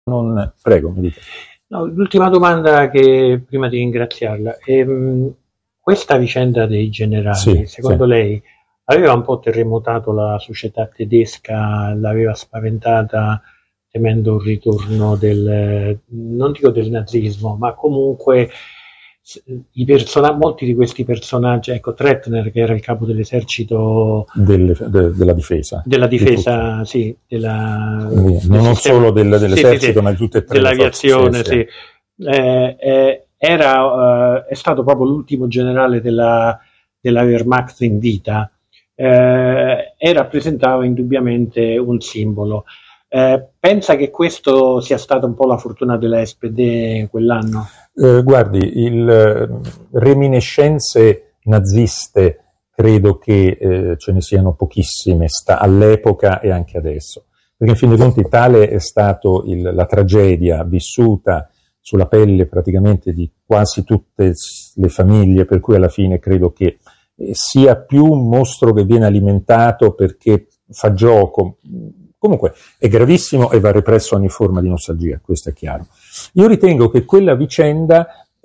Prego, mi dica. No, l'ultima domanda che prima di ringraziarla. Questa vicenda dei generali, Sì, sì. secondo lei, aveva un po' terremotato la società tedesca, l'aveva spaventata temendo un ritorno non dico del nazismo, ma comunque molti di questi personaggi, ecco, Trettner, che era il capo dell'esercito Della difesa. della Di tutte. difesa, sì, del Non sistema, solo sì, sì, sì, dell'esercito, ma di tutte e tre le forze. Sì, dell'aviazione, sì. sì. È stato proprio l'ultimo generale della Wehrmacht in vita, e rappresentava indubbiamente un simbolo. Pensa che questo sia stata un po' la fortuna della SPD quell'anno? Guardi, reminiscenze naziste credo che ce ne siano pochissime all'epoca e anche adesso, perché in fin dei conti tale è stata la tragedia vissuta sulla pelle praticamente di quasi tutte le famiglie, per cui alla fine credo che sia più un mostro che viene alimentato perché fa gioco. Comunque è gravissimo e va represso ogni forma di nostalgia, questo è chiaro. Io ritengo che quella vicenda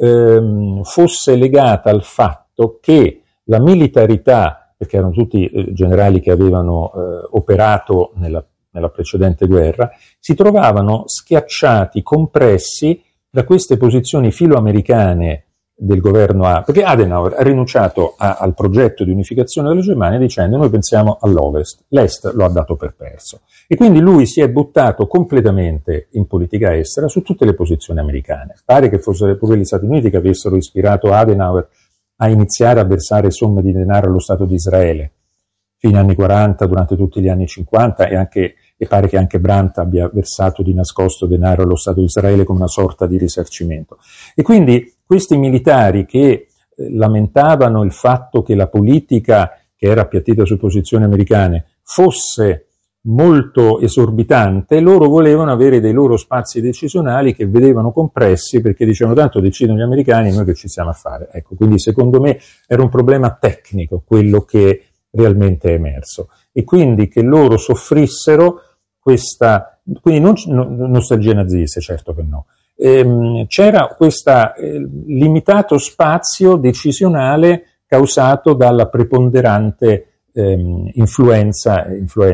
fosse legata al fatto che la militarità, perché erano tutti generali che avevano operato nella precedente guerra, si trovavano schiacciati, compressi da queste posizioni filoamericane del governo perché Adenauer ha rinunciato al progetto di unificazione della Germania dicendo noi pensiamo all'Ovest, l'Est lo ha dato per perso. E quindi lui si è buttato completamente in politica estera su tutte le posizioni americane. Pare che fossero proprio gli Stati Uniti che avessero ispirato Adenauer a iniziare a versare somme di denaro allo Stato di Israele, fino agli anni 40, durante tutti gli anni 50, e pare che anche Brandt abbia versato di nascosto denaro allo Stato di Israele come una sorta di risarcimento. E quindi questi militari che lamentavano il fatto che la politica, che era appiattita su posizioni americane, fosse molto esorbitante, loro volevano avere dei loro spazi decisionali che vedevano compressi perché dicevano tanto decidono gli americani, noi che ci siamo a fare. Ecco, quindi secondo me era un problema tecnico quello che realmente è emerso e quindi che loro soffrissero questa, quindi non nostalgie naziste, certo che no. C'era questo limitato spazio decisionale causato dalla preponderante influenza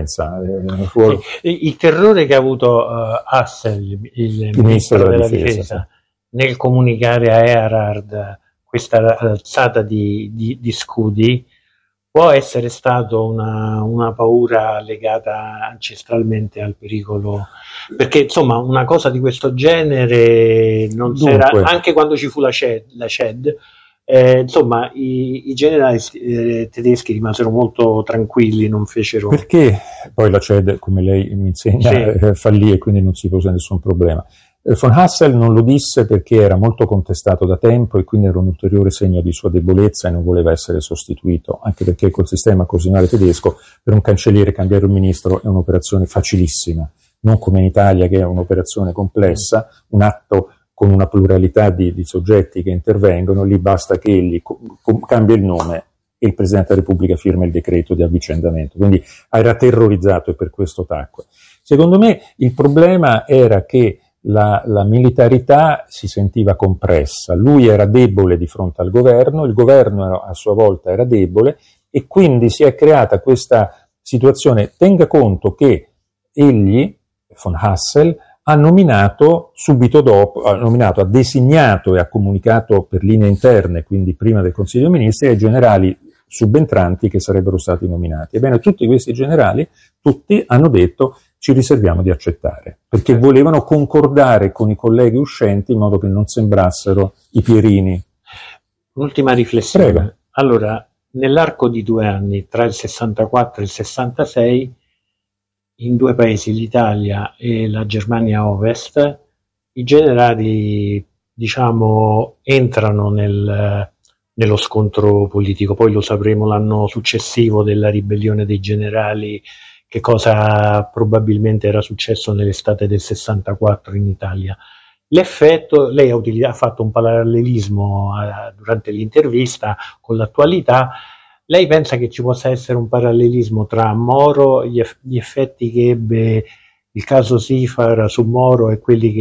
il terrore che ha avuto Hassel, il ministro della difesa, nel comunicare a Erhard questa alzata di scudi, può essere stato una paura legata ancestralmente al pericolo, perché insomma una cosa di questo genere non c'era, anche quando ci fu la CED, insomma i generali tedeschi rimasero molto tranquilli, non fecero... Perché poi la CED, come lei mi insegna, sì, fallì e quindi non si pose nessun problema. Von Hassel non lo disse perché era molto contestato da tempo e quindi era un ulteriore segno di sua debolezza e non voleva essere sostituito, anche perché col sistema costituzionale tedesco per un cancelliere cambiare un ministro è un'operazione facilissima, non come in Italia che è un'operazione complessa, un atto con una pluralità di soggetti che intervengono, lì basta che egli cambia il nome e il Presidente della Repubblica firma il decreto di avvicendamento, quindi era terrorizzato e per questo tacque. Secondo me il problema era che la militarità si sentiva compressa, lui era debole di fronte al governo, il governo a sua volta era debole e quindi si è creata questa situazione. Tenga conto che egli, von Hassel, ha nominato subito dopo, ha designato e ha comunicato per linee interne, quindi prima del Consiglio dei Ministri, ai generali subentranti che sarebbero stati nominati. Ebbene, tutti questi generali, tutti hanno detto ci riserviamo di accettare, perché volevano concordare con i colleghi uscenti in modo che non sembrassero i Pierini. Ultima riflessione. Prego. Allora, nell'arco di 2 anni, tra il 64 e il 66, in 2 paesi, l'Italia e la Germania Ovest, i generali, diciamo, entrano nello scontro politico. Poi lo sapremo l'anno successivo della ribellione dei generali, che cosa probabilmente era successo nell'estate del 64 in Italia. L'effetto, lei ha fatto un parallelismo durante l'intervista con l'attualità. Lei pensa che ci possa essere un parallelismo tra Moro, gli effetti che ebbe il caso Sifar su Moro e quelli che